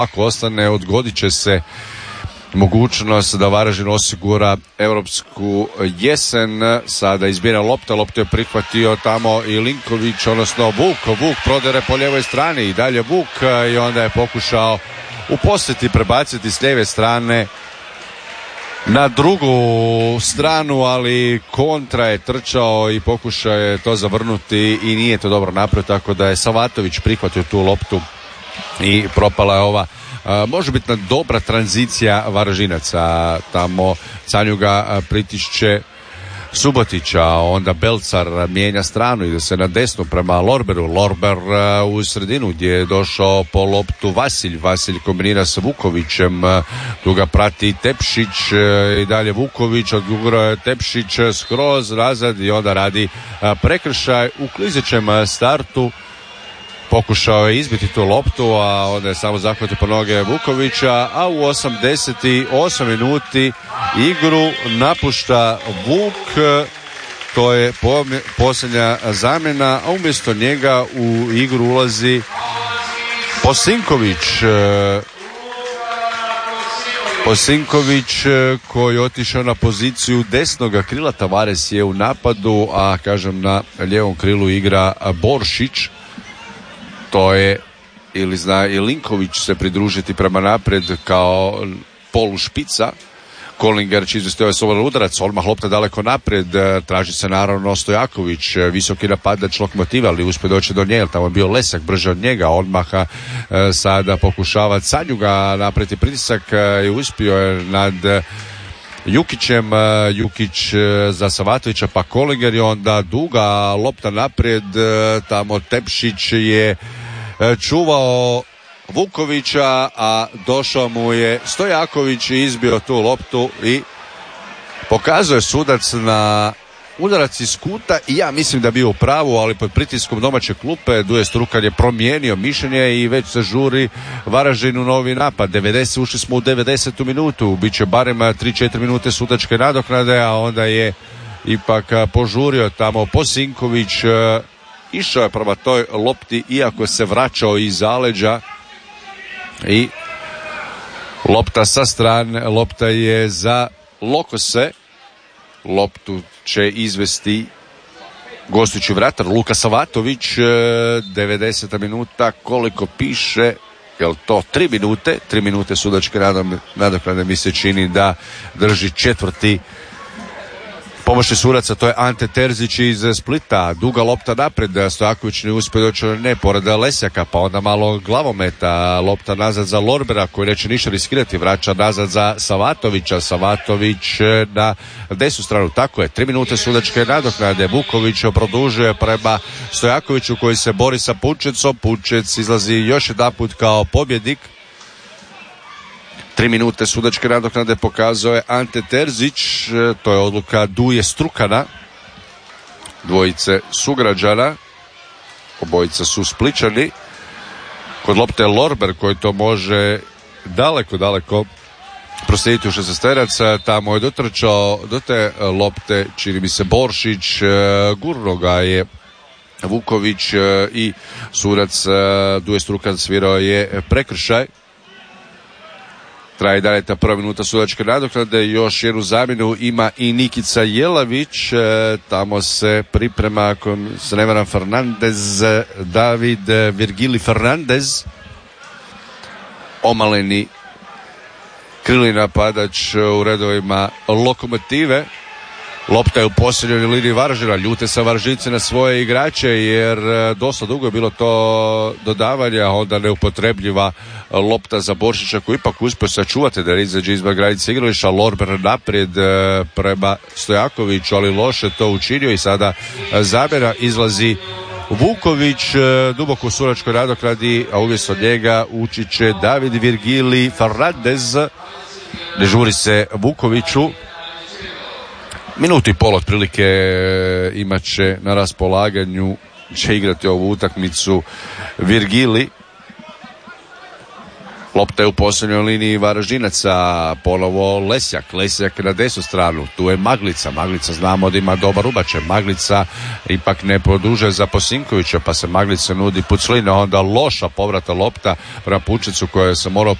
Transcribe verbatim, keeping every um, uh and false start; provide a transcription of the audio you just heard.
ako ostane, odgodit će se mogućnost da Varaždin osigura europsku jesen. Sada izbira lopta, loptu je prihvatio tamo i Linković, odnosno Vuk, Vuk prodere po lijevoj strani i dalje Vuk i onda je pokušao upostiti, prebaciti s lijeve strane na drugu stranu, ali kontra je trčao i pokušao je to zavrnuti i nije to dobro napravio, tako da je Savatović prihvatio tu loptu i propala je ova Uh, može biti dobra tranzicija Varaždinaca. Tamo Canjuga pritišće Subotića, onda Belcar mijenja stranu, ide se na desnu prema Lorberu. Lorber uh, u sredinu gdje je došao po loptu Vasilj. Vasilj kombinira sa Vukovićem, uh, tu ga prati Tepšić uh, i dalje Vuković, odgurao je Tepšić skroz nazad i onda radi uh, prekršaj u klizećem uh, startu. Pokušao je izbiti tu loptu, a onda je samo zahvatio po noge Vukovića, a u osamdeset osam minuti igru napušta Vuk, to je posljednja zamjena, a umjesto njega u igru ulazi Posinković. Posinković koji je otišao na poziciju desnoga krila. Tavares je u napadu, a kažem na lijevom krilu igra Boršić. To je, ili zna i Linković se pridružiti prema naprijed kao polu špica. Kolinger će izvesti ovaj slobodan udarac, odmah lopta daleko naprijed, traži se naravno Stojaković, visoki napadač Lokomotiva, ali uspije doći do nje, tamo je bio Lesak brže od njega, odmah sada pokušava Canjuga napraviti pritisak i uspio je nad Jukićem, Jukić za Savatovića, pa Kolinger i onda duga lopta naprijed, tamo Tepšić je čuvao Vukovića, a došao mu je Stojaković i izbio tu loptu i pokazuje sudac na udarac iz kuta i ja mislim da bio u pravu, ali pod pritiskom domaće klupe Duje Strukan je promijenio mišljenje i već se žuri Varaždinu novi napad. devedeset ušli smo u devedesetu minutu, bit će barem tri četiri minute sudačke nadoknade, a onda je ipak požurio tamo Posinković, išao je prema toj lopti iako se vraćao iz zaleđa i lopta sa strane, lopta je za Lokose. Loptu će izvesti gostujući vratar Luka Savatović. devedeseta minuta, koliko piše, jel to tri minute? Tri minute sudačke nadoknade mi se čini da drži četvrti pomoćni sudac, to je Ante Terzić iz Splita. Duga lopta napred, Stojaković ne uspije doći, ne, pored Lesjaka, pa onda malo glavometa, lopta nazad za Lorbera koji neće ništa riskirati, vraća nazad za Savatovića, Savatović na desnu stranu, tako je, tri minute sudačke nadoknade, Vuković produžuje prema Stojakoviću koji se bori sa Pučecom, Pučec izlazi još jedanput kao pobjednik. Tri minute sudačke nadoknade pokazuje Ante Terzić, to je odluka Duje Strukana, dvojice sugrađana, obojica su Spličani. Kod lopte Lorber koji to može daleko, daleko proslijediti u šestesteraca, tamo je dotrčao do te lopte, čini mi se Boršić, gurno ga je Vuković i sudac Duje Strukan svirao je prekršaj. Traje dalje ta prva minuta sudačke nadoknade, još jednu zamjenu ima i Nikica Jelavić, e, tamo se priprema, ako se ne varam, Fernandez, David Virgili Fernandez, omaleni krili napadač u redovima Lokomotive. Lopta je u posljednjoj liniji Varaždina, ljute sa Varaždinci na svoje igrače jer dosta dugo je bilo to dodavanja, onda neupotrebljiva lopta za Boršića koji ipak uspio sačuvati da izađe izvan granice igrališta. Lorber naprijed prema Stojakoviću, ali loše to učinio i sada zamjena, izlazi Vuković duboko u sudačkoj nadoknadi, a umjesto njega ući će David Virgili Fernandez. Ne žuri se Vukoviću. Minutu i pol otprilike imat će na raspolaganju, će igrati ovu utakmicu Virgili. Lopta je u posljednjoj liniji Varaždinaca, ponovo Lesjak, Lesjak na desnu stranu, tu je Maglica, Maglica znamo da ima dobar ubačaj, Maglica ipak ne produžuje za Posinkovića, pa se Maglica nudi Puclina, onda loša povrata lopta prema Pučecu koja se morao